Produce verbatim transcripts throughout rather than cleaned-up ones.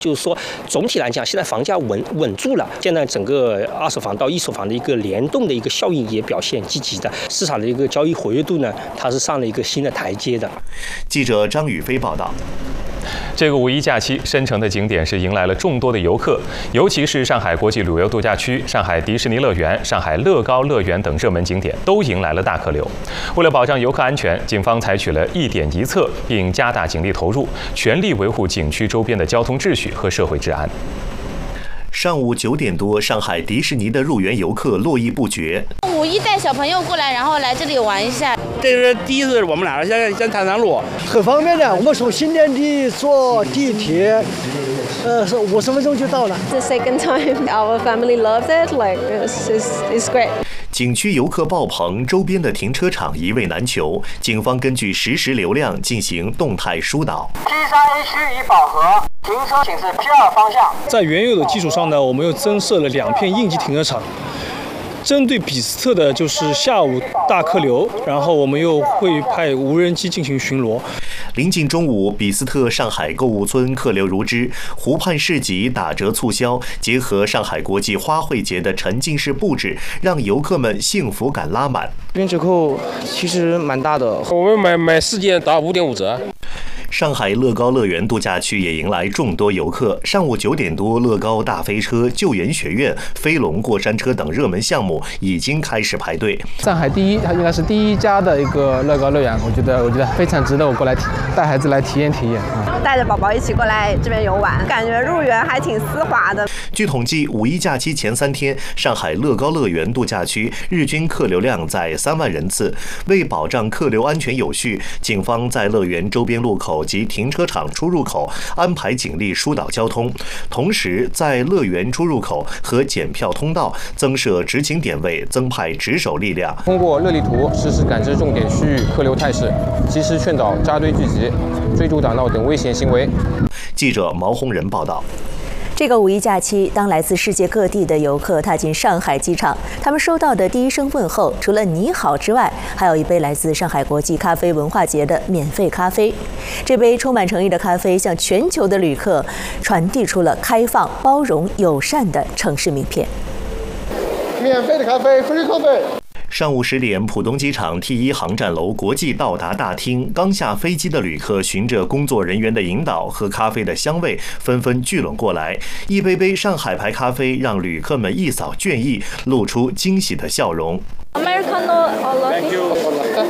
就是说，总体来讲，现在房价稳稳住了，现在整个二手房到一手房的一个联动的一个效应也表现积极的，市场的一个交易活跃度呢，它是上了一个新的台阶的。 记者张宇飞报道。 这个五一假期，深成的景点是迎来了众多的游客，尤其是上海国际旅游度假区、上海迪士尼乐园、上海乐高乐园等热门景点都迎来了大客流。为了保障游客安全，警方采取了一点一策，并加大警力投入，全力维护景区周边的交通秩序和社会治安。 上午九点多，上海迪士尼的入园游客络绎不绝。 五一带小朋友过来，然后来这里玩一下。 这是第一次我们俩先先探探路， 很方便的。我们从新天地坐地铁，呃，五十分钟就到了。 The second time, our family loves it. Like it's it's it's great. 景区游客爆棚，周边的停车场一位难求。警方根据实时流量进行动态疏导。 T 三 A 区已饱和，停车请至 P 二方向。 在原有的基础上呢，我们又增设了两片应急停车场。针对比斯特的就是下午大客流，然后我们又会派无人机进行巡逻。 临近中午，比斯特上海购物村客流如织，湖畔市集打折促销，结合上海国际花卉节的沉浸式布置，让游客们幸福感拉满。 这边折扣其实蛮大的， 我们买买四件打五点五折。 上海乐高乐园度假区也迎来众多游客。上午九点多，乐高大飞车、救援学院、飞龙过山车等热门项目已经开始排队。 上海第一，它应该是第一家的一个乐高乐园，我觉得我觉得非常值得我过来体带孩子来体验体验啊。 带着宝宝一起过来这边游玩，感觉入园还挺丝滑的。 据统计，五一假期前三天，上海乐高乐园度假区日均客流量在三万人次。为保障客流安全有序，警方在乐园周边路口及停车场出入口安排警力疏导交通，同时在乐园出入口和检票通道增设执勤点位，增派值守力量。 通过热力图实时感知重点区域客流态势，及时劝导扎堆聚集、追逐打闹等危险行为。 记者毛红仁报道。 这个五一假期，当来自世界各地的游客踏进上海机场，他们收到的第一声问候，除了你好之外，还有一杯来自上海国际咖啡文化节的免费咖啡。这杯充满诚意的咖啡，向全球的旅客传递出了开放、包容、友善的城市名片。 免费的咖啡 ，free coffee。 上午十点，浦东机场 T 一航站楼国际到达大厅，刚下飞机的旅客循着工作人员的引导和咖啡的香味，纷纷聚拢过来。一杯杯上海牌咖啡让旅客们一扫倦意，露出惊喜的笑容。 Americano or latte? Thank you.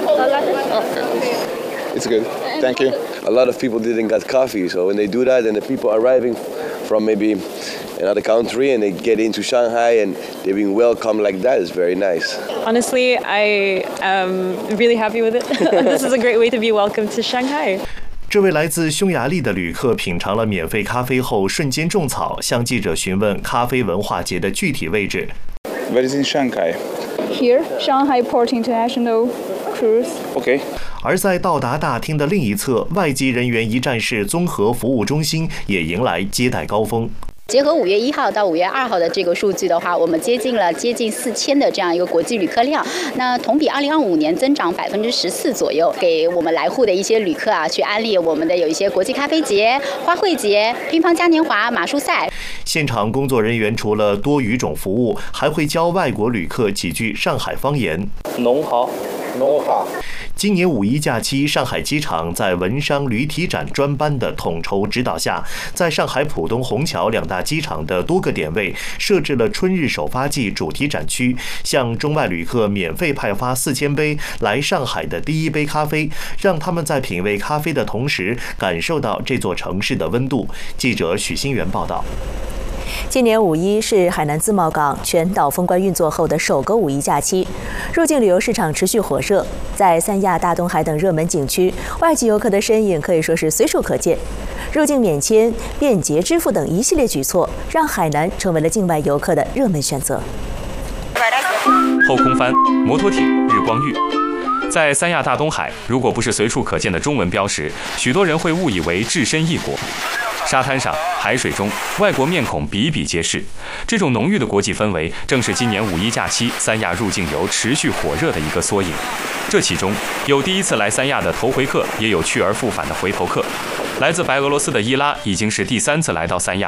It's good. Thank you. A lot of people didn't get coffee, so when they do that, and the people arriving from maybe another country and they get into Shanghai and they're being welcomed like that is very nice. Honestly, I am really happy with it. This is a great way to be welcomed to Shanghai. 这位来自匈牙利的旅客品尝了免费咖啡后，瞬间种草，向记者询问咖啡文化节的具体位置。 Where is in Shanghai? Here, Shanghai Port International Cruise. Okay. 而在到达大厅的另一侧，外籍人员一站式综合服务中心也迎来接待高峰。 结合五月一号到五月二号的这个数据的话，我们接近了接近四千的这样一个国际旅客量，那同比二零二五年增长百分之十四左右，给我们来沪的一些旅客啊，去安利我们的有一些国际咖啡节、花卉节、乒乓嘉年华、马术赛。 现场工作人员除了多语种服务，还会教外国旅客几句上海方言。 侬好，侬好。 今年五一假期，上海机场在文商旅体展专班的统筹指导下，在上海浦东、虹桥两大机场的多个点位设置了春日首发季主题展区，向中外旅客免费派发四千杯来上海的第一杯咖啡，让他们在品味咖啡的同时，感受到这座城市的温度。记者许新元报道。 今年五一是海南自贸港全岛封关运作后的首个五一假期，入境旅游市场持续火热，在三亚、大东海等热门景区，外籍游客的身影可以说是随处可见。入境免签、便捷支付等一系列举措，让海南成为了境外游客的热门选择。 后空翻、摩托艇、日光浴。在三亚大东海，如果不是随处可见的中文标识，许多人会误以为置身异国。沙滩上、海水中，外国面孔比比皆是。这种浓郁的国际氛围，正是今年五一假期三亚入境游持续火热的一个缩影。这其中，有第一次来三亚的头回客，也有去而复返的回头客。来自白俄罗斯的伊拉已经是第三次来到三亚，